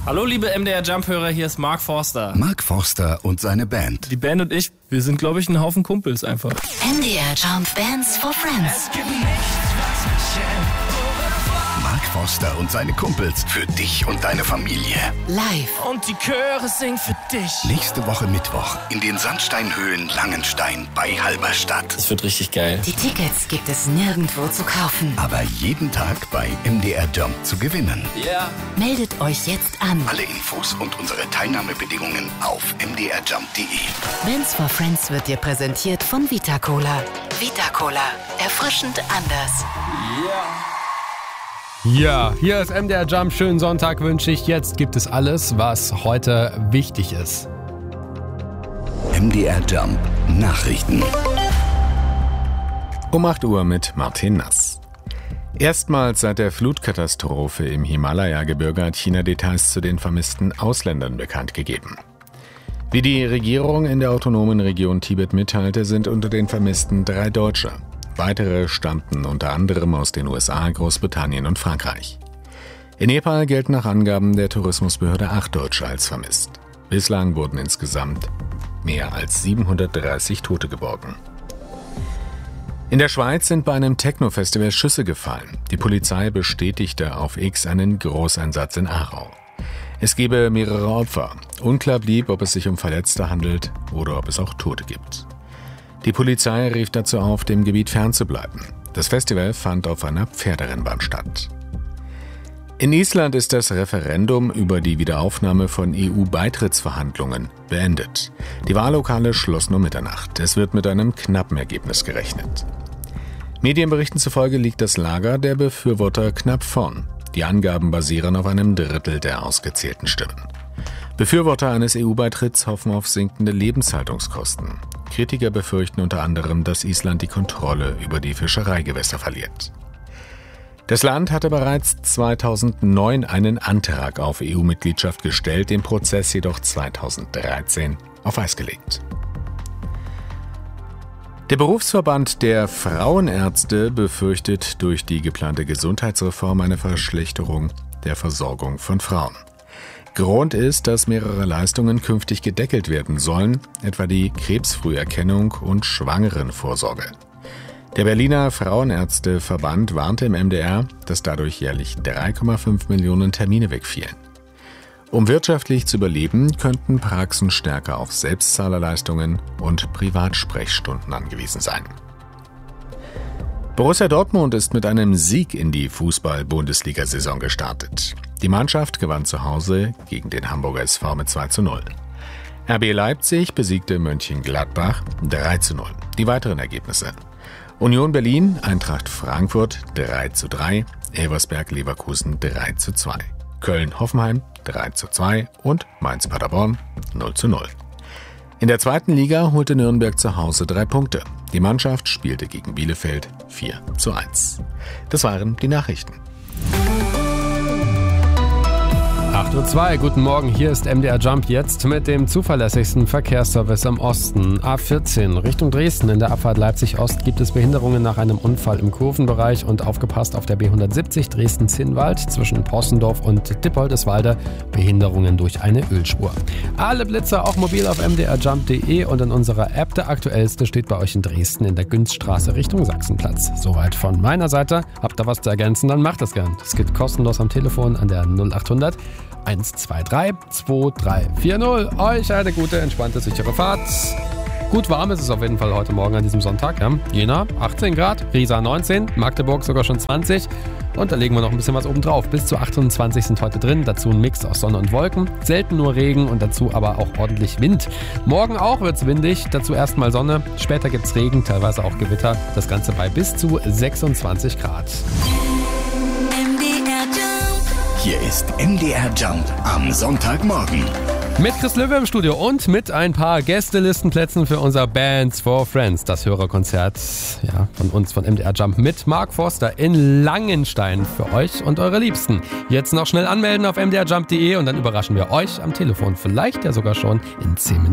Hallo liebe MDR Jump-Hörer, hier ist Mark Forster. Mark Forster und seine Band. Die Band und ich, wir sind glaube ich ein Haufen Kumpels einfach. MDR Jump Bands for Friends. Mark Forster und seine Kumpels für dich und deine Familie. Live. Und die Chöre singen für dich. Nächste Woche Mittwoch in den Sandsteinhöhlen Langenstein bei Halberstadt. Das wird richtig geil. Die Tickets gibt es nirgendwo zu kaufen. Aber jeden Tag bei MDR Jump zu gewinnen. Ja. Yeah. Meldet euch jetzt an. Alle Infos und unsere Teilnahmebedingungen auf mdrjump.de. Bands for Friends wird dir präsentiert von Vita Cola. Vita Cola. Erfrischend anders. Ja, hier ist MDR Jump. Schönen Sonntag wünsche ich. Jetzt gibt es alles, was heute wichtig ist. MDR Jump Nachrichten. Um 8 Uhr mit Martin Nass. Erstmals seit der Flutkatastrophe im Himalaya-Gebirge hat China Details zu den vermissten Ausländern bekannt gegeben. Wie die Regierung in der autonomen Region Tibet mitteilte, sind unter den Vermissten 3 Deutsche. Weitere stammten unter anderem aus den USA, Großbritannien und Frankreich. In Nepal gelten nach Angaben der Tourismusbehörde 8 Deutsche als vermisst. Bislang wurden insgesamt mehr als 730 Tote geborgen. In der Schweiz sind bei einem Techno-Festival Schüsse gefallen. Die Polizei bestätigte auf X einen Großeinsatz in Aarau. Es gebe mehrere Opfer. Unklar blieb, ob es sich um Verletzte handelt oder ob es auch Tote gibt. Die Polizei rief dazu auf, dem Gebiet fernzubleiben. Das Festival fand auf einer Pferderennbahn statt. In Island ist das Referendum über die Wiederaufnahme von EU-Beitrittsverhandlungen beendet. Die Wahllokale schlossen um Mitternacht. Es wird mit einem knappen Ergebnis gerechnet. Medienberichten zufolge liegt das Lager der Befürworter knapp vorn. Die Angaben basieren auf einem Drittel der ausgezählten Stimmen. Befürworter eines EU-Beitritts hoffen auf sinkende Lebenshaltungskosten. Kritiker befürchten unter anderem, dass Island die Kontrolle über die Fischereigewässer verliert. Das Land hatte bereits 2009 einen Antrag auf EU-Mitgliedschaft gestellt, den Prozess jedoch 2013 auf Eis gelegt. Der Berufsverband der Frauenärzte befürchtet durch die geplante Gesundheitsreform eine Verschlechterung der Versorgung von Frauen. Grund ist, dass mehrere Leistungen künftig gedeckelt werden sollen, etwa die Krebsfrüherkennung und Schwangerenvorsorge. Der Berliner Frauenärzteverband warnte im MDR, dass dadurch jährlich 3,5 Millionen Termine wegfielen. Um wirtschaftlich zu überleben, könnten Praxen stärker auf Selbstzahlerleistungen und Privatsprechstunden angewiesen sein. Borussia Dortmund ist mit einem Sieg in die Fußball-Bundesliga-Saison gestartet. Die Mannschaft gewann zu Hause gegen den Hamburger SV mit 2:0. RB Leipzig besiegte Mönchengladbach 3:0. Die weiteren Ergebnisse: Union Berlin, Eintracht Frankfurt 3:3, Elversberg-Leverkusen 3:2, Köln-Hoffenheim 3:2 und Mainz-Paderborn 0:0. In der zweiten Liga holte Nürnberg zu Hause 3 Punkte. Die Mannschaft spielte gegen Bielefeld 4:1. Das waren die Nachrichten. 8:02 Uhr, guten Morgen, hier ist MDR Jump jetzt mit dem zuverlässigsten Verkehrsservice im Osten. A14 Richtung Dresden. In der Abfahrt Leipzig-Ost gibt es Behinderungen nach einem Unfall im Kurvenbereich und aufgepasst auf der B170 Dresden-Zinnwald zwischen Possendorf und Dippoldeswalde. Behinderungen durch eine Ölspur. Alle Blitzer auch mobil auf mdrjump.de und in unserer App. Der aktuellste steht bei euch in Dresden in der Günzstraße Richtung Sachsenplatz. Soweit von meiner Seite. Habt ihr was zu ergänzen, dann macht das gern. Das geht kostenlos am Telefon an der 0800 123 2340. Euch eine gute, entspannte, sichere Fahrt. Gut warm ist es auf jeden Fall heute Morgen an diesem Sonntag. Ja? Jena 18 Grad, Riesa 19, Magdeburg sogar schon 20. Und da legen wir noch ein bisschen was oben drauf. Bis zu 28 sind heute drin. Dazu ein Mix aus Sonne und Wolken. Selten nur Regen und dazu aber auch ordentlich Wind. Morgen auch wird es windig. Dazu erstmal Sonne. Später gibt es Regen, teilweise auch Gewitter. Das Ganze bei bis zu 26 Grad. Hier ist MDR Jump am Sonntagmorgen. Mit Chris Löwe im Studio und mit ein paar Gästelistenplätzen für unser Bands for Friends. Das Hörerkonzert von uns von MDR Jump mit Mark Forster in Langenstein für euch und eure Liebsten. Jetzt noch schnell anmelden auf mdrjump.de und dann überraschen wir euch am Telefon. Vielleicht ja sogar schon in 10 Minuten.